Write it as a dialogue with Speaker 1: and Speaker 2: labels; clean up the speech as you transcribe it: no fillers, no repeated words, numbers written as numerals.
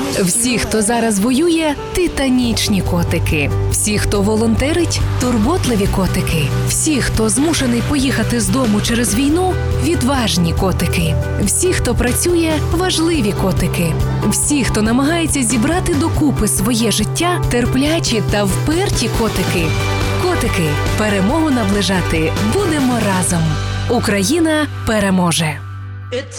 Speaker 1: Всі, хто зараз воює – титанічні котики. Всі, хто волонтерить – турботливі котики. Всі, хто змушений поїхати з дому через війну – відважні котики. Всі, хто працює – важливі котики. Всі, хто намагається зібрати докупи своє життя – терплячі та вперті котики. Котики, перемогу наближати будемо разом. Україна переможе!